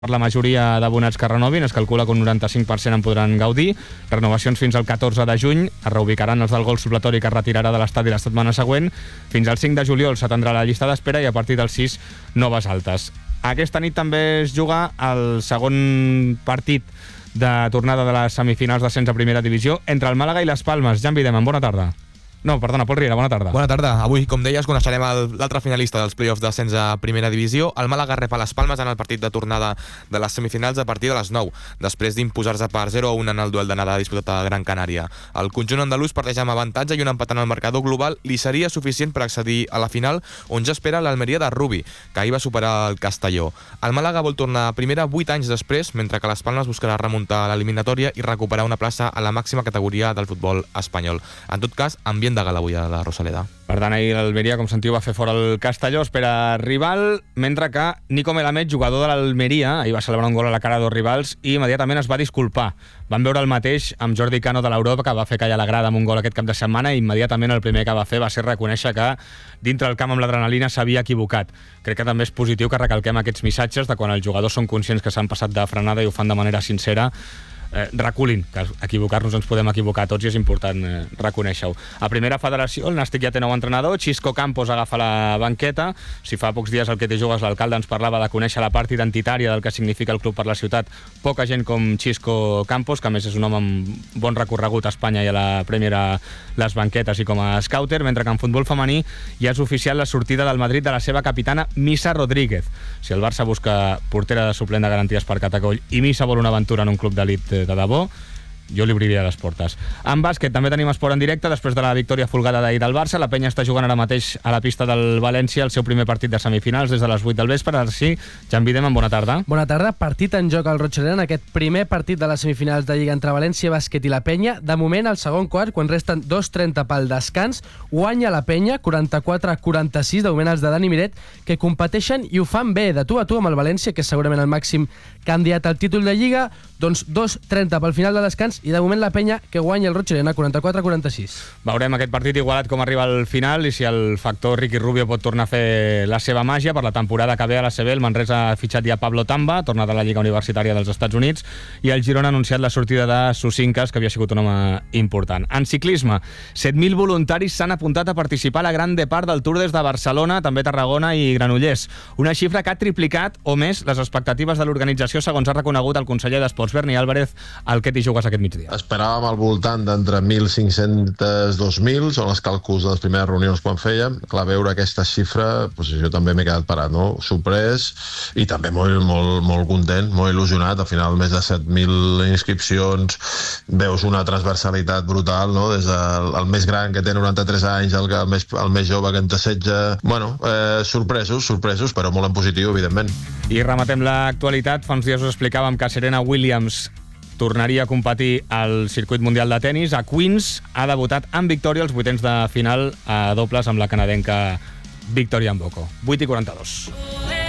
Per la majoria d'abonats que renovin, es calcula que un 95% en podran gaudir. Renovacions fins al 14 de juny, es reubicaran els del gol supletori que es retirarà de l'estadi la setmana següent. Fins al 5 de juliol s'atendrà la llista d'espera i a partir del 6, noves altes. Aquesta nit també es juga el segon partit de tornada de les semifinals d'ascens a primera divisió entre el Màlaga i les Palmes. Jan Videman, bona tarda. No, perdona, Pol Riera, bona tarda. Bona tarda. Avui, com deies, coneixerem l'altre finalista dels play-offs d'ascens a primera divisió. El Màlaga rep a les Palmes en el partit de tornada de les semifinals a partir de les 9, després d'imposar-se per 0-1 en el duel d'anada disputat a Gran Canària. El conjunt andalús parteix amb avantatge i un empat en el marcador global li seria suficient per accedir a la final, on ja espera l'Almeria de Rubi, que ahir va superar el Castelló. El Màlaga vol tornar a primera 8 anys després, mentre que les Palmes buscarà remuntar l'eliminatòria i recuperar una plaça a la màxima categoria del futbol espanyol. En tot cas, ambient de gala avui a la Rosaleda. Per tant, ahir l'Almeria, com sentiu, va fer fora el Castelló, espera rival, mentre que Nico Melamed, jugador de l'Almeria, ahir va celebrar un gol a la cara dels rivals i immediatament es va disculpar. Van veure el mateix amb Jordi Cano de l'Europa, que va fer callar la grada amb un gol aquest cap de setmana, i immediatament el primer que va fer va ser reconèixer que dintre del camp amb l'adrenalina s'havia equivocat. Crec que també és positiu que recalquem aquests missatges de quan els jugadors són conscients que s'han passat de frenada i ho fan de manera sincera. Reculin, que equivocar-nos ens podem equivocar tots i és important reconèixer-ho. A primera federació, el Nàstic ja té nou entrenador, Xisco Campos agafa la banqueta. Si fa pocs dies el que té jugues l'alcalde ens parlava de conèixer la part identitària del que significa el club per la ciutat, poca gent com Xisco Campos, que a més és un home amb bon recorregut a Espanya i a la Premier a les banquetes i com a scouter, mentre que en futbol femení ja és oficial la sortida del Madrid de la seva capitana Missa Rodríguez. Si el Barça busca portera de suplent de garanties per Catacoll i Missa vol una aventura en un club d'elit de debò, jo li obriria les portes. En bàsquet també tenim esport en directe. Després de la victòria folgada d'ahir del Barça, la penya està jugant ara mateix a la pista del València el seu primer partit de semifinals des de les 8 del vespre. Ara sí, Jan Videman, bona tarda. Bona tarda. Partit en joc al Roig Arena en aquest primer partit de les semifinals de Lliga entre València Bàsquet i la penya. De moment, al segon quart, quan resten 2:30 pel descans, guanya la penya 44-46, de moment els de Dani Miret, que competeixen i ho fan bé, de tu a tu amb el València, que és segurament el màxim candidat al títol de Lliga. Doncs 2:30 pel final de descans i de moment la penya que guanya el Roig Arena 44-46. Veurem aquest partit igualat com arriba al final i si el factor Ricky Rubio pot tornar a fer la seva màgia. Per la temporada que ve a la CB, el Manresa ha fitxat ja Pablo Tamba, tornat a la Lliga Universitària dels Estats Units, i el Girona ha anunciat la sortida de Susincas, que havia sigut un home important. En ciclisme, 7.000 voluntaris s'han apuntat a participar a la gran depart del Tour des de Barcelona, també Tarragona i Granollers. Una xifra que ha triplicat o més les expectatives de l'organització, segons ha reconegut el conseller d'Esports, Berni Álvarez, al que t'hi jugues aquest migdia. Esperàvem al voltant d'entre 1.500 i 2.000, són els càlculs de les primeres reunions quan fèiem. Clar, veure aquesta xifra, doncs jo també m'he quedat parat, no? Sorprès i també molt content, molt il·lusionat. Al final, més de 7.000 inscripcions, veus una transversalitat brutal, no? Des del més gran, que té 93 anys, el més jove, que en té 16. Bueno, sorpresos, però molt en positiu, evidentment. I rematem l'actualitat. Fa uns dies us explicàvem que Serena Williams tornaria a competir al circuit mundial de tennis. A Queens ha debutat en victòria als vuitens de final a dobles amb la canadenca Victoria Mboko. 8:42.